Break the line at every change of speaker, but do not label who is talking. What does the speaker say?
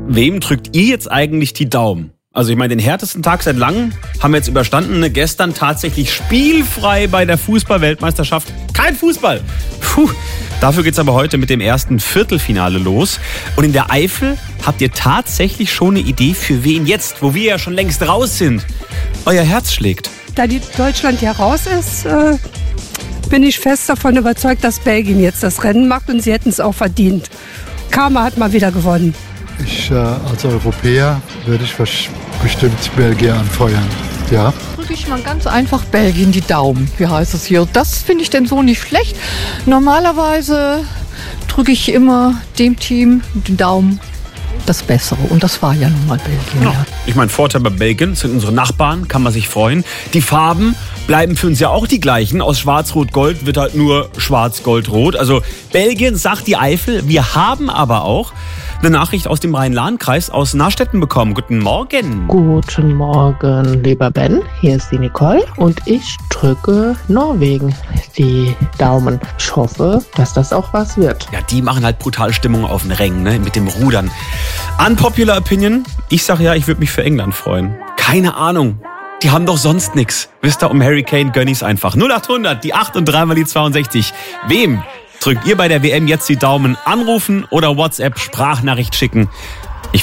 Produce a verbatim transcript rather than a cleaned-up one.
Wem drückt ihr jetzt eigentlich die Daumen? Also ich meine, den härtesten Tag seit langem haben wir jetzt überstanden. Ne? Gestern tatsächlich spielfrei bei der Fußball-Weltmeisterschaft. Kein Fußball. Puh. Dafür geht's aber heute mit dem ersten Viertelfinale los. Und in der Eifel habt ihr tatsächlich schon eine Idee, für wen jetzt, wo wir ja schon längst raus sind, euer Herz schlägt?
Da die Deutschland ja raus ist, äh, bin ich fest davon überzeugt, dass Belgien jetzt das Rennen macht und sie hätten es auch verdient. Karma hat mal wieder gewonnen.
Ich äh, als Europäer würde ich bestimmt Belgien anfeuern, ja.
Drücke ich mal ganz einfach Belgien die Daumen, wie heißt es hier. Das finde ich denn so nicht schlecht. Normalerweise drücke ich immer dem Team den Daumen das Bessere. Und das war ja nun mal Belgien.
Ja. Ich meine, Vorteil bei Belgien sind unsere Nachbarn, kann man sich freuen. Die Farben bleiben für uns ja auch die gleichen. Aus Schwarz-Rot-Gold wird halt nur Schwarz-Gold-Rot. Also Belgien, sagt die Eifel. Wir haben aber auch eine Nachricht aus dem Rhein-Lahn-Kreis aus Narstetten bekommen. Guten Morgen.
Guten Morgen, lieber Ben. Hier ist die Nicole und ich drücke Norwegen die Daumen. Ich hoffe, dass das auch was wird.
Ja, die machen halt brutal Stimmung auf den Rängen, ne? Mit dem Rudern. Unpopular Opinion. Ich sag ja, ich würde mich für England freuen. Keine Ahnung. Die haben doch sonst nix. Wisst ihr, um Harry Kane gönn ich's einfach. null acht hundert, die acht und dreimal die zweiundsechzig. Wem drückt ihr bei der W M jetzt die Daumen? Anrufen oder WhatsApp Sprachnachricht schicken